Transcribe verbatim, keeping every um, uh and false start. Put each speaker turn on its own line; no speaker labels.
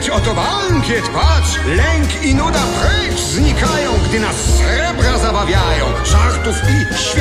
bankiet, oto bankiet, patrz! Lęk i nuda precz znikają, gdy nas srebra zabawiają. Żartów i świe...